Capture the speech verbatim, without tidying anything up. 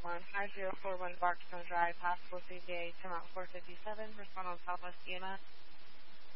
one five zero four one Barkstone Drive, possible C P A, to Mount four fifty-seven, respond on Southwest E M S.